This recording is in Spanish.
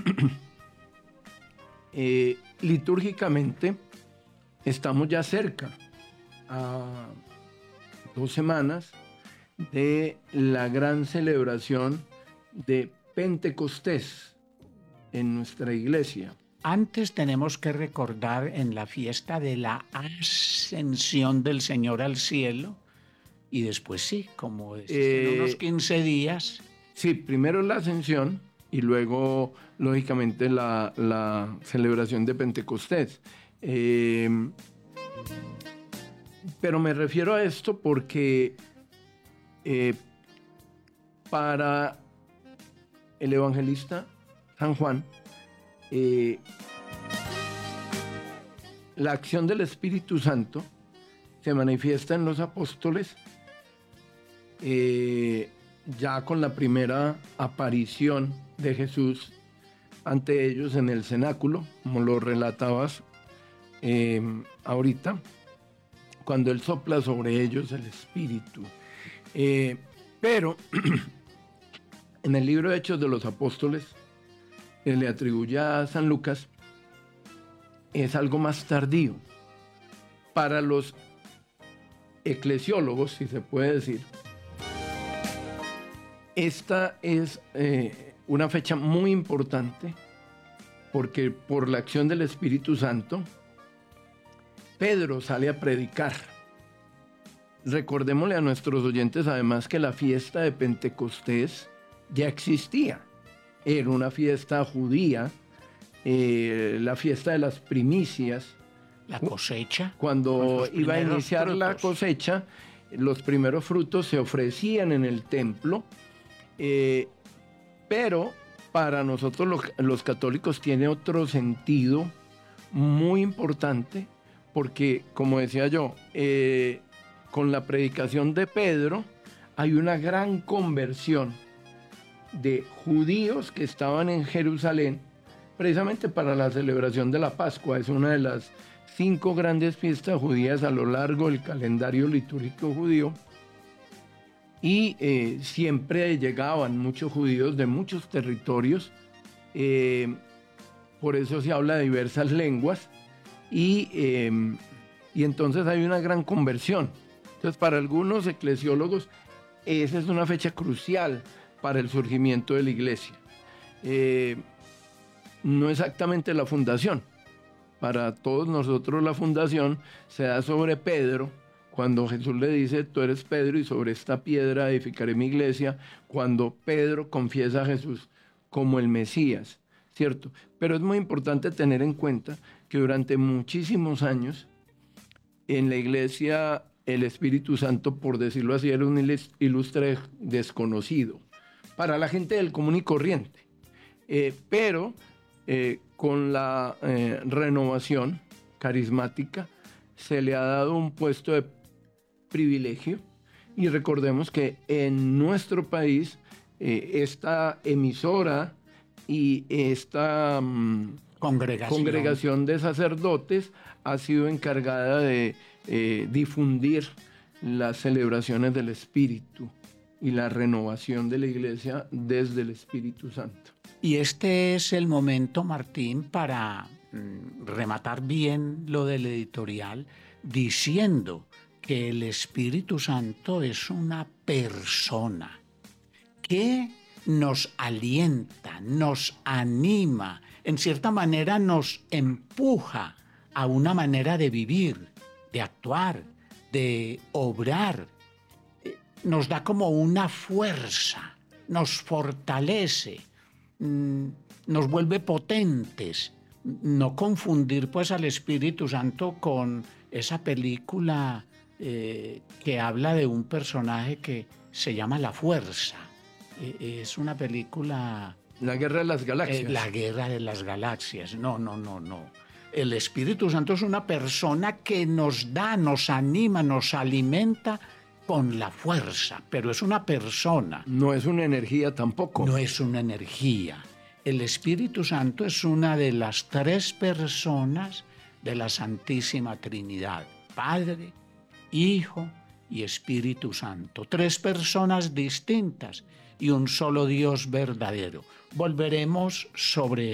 litúrgicamente estamos ya cerca, a 2 semanas, de la gran celebración de Pentecostés en nuestra iglesia. Antes tenemos que recordar en la fiesta de la ascensión del Señor al cielo, y después sí, como en unos 15 días. Sí, primero la ascensión y luego, lógicamente, la celebración de Pentecostés. Pero me refiero a esto porque para el evangelista San Juan, la acción del Espíritu Santo se manifiesta en los apóstoles ya con la primera aparición de Jesús ante ellos en el cenáculo, como lo relatabas ahorita, cuando Él sopla sobre ellos el Espíritu. Pero en el libro de Hechos de los Apóstoles, que le atribuye a San Lucas, es algo más tardío. Para los eclesiólogos, si se puede decir, esta es una fecha muy importante porque por la acción del Espíritu Santo, Pedro sale a predicar. Recordémosle a nuestros oyentes además que la fiesta de Pentecostés ya existía. Era una fiesta judía, la fiesta de las primicias. La cosecha. Cuando iba a iniciar la cosecha, los primeros frutos se ofrecían en el templo, pero para nosotros los católicos tiene otro sentido muy importante, porque, como decía yo, con la predicación de Pedro hay una gran conversión de judíos que estaban en Jerusalén precisamente para la celebración de la Pascua. Es una de las 5 grandes fiestas judías a lo largo del calendario litúrgico judío, y siempre llegaban muchos judíos de muchos territorios, por eso se habla de diversas lenguas, y entonces hay una gran conversión. Entonces, para algunos eclesiólogos esa es una fecha crucial para el surgimiento de la iglesia. No exactamente la fundación. Para todos nosotros la fundación se da sobre Pedro, cuando Jesús le dice: tú eres Pedro y sobre esta piedra edificaré mi iglesia, cuando Pedro confiesa a Jesús como el Mesías, ¿cierto? Pero es muy importante tener en cuenta que durante muchísimos años en la iglesia el Espíritu Santo, por decirlo así, era un ilustre desconocido para la gente del común y corriente. Pero con la renovación carismática se le ha dado un puesto de privilegio, y recordemos que en nuestro país esta emisora y esta congregación de sacerdotes ha sido encargada de difundir las celebraciones del Espíritu y la renovación de la iglesia desde el Espíritu Santo. Y este es el momento, Martín, para rematar bien lo del editorial, diciendo que el Espíritu Santo es una persona que nos alienta, nos anima, en cierta manera nos empuja a una manera de vivir, de actuar, de obrar. Nos da como una fuerza, nos fortalece, nos vuelve potentes. No confundir pues al Espíritu Santo con esa película que habla de un personaje que se llama La Fuerza. Es una película... La Guerra de las Galaxias. La Guerra de las Galaxias. No. El Espíritu Santo es una persona que nos da, nos anima, nos alimenta con la fuerza, pero es una persona. No es una energía tampoco. No es una energía. El Espíritu Santo es una de las 3 personas de la Santísima Trinidad: Padre, Hijo y Espíritu Santo. 3 personas distintas y un solo Dios verdadero. Volveremos sobre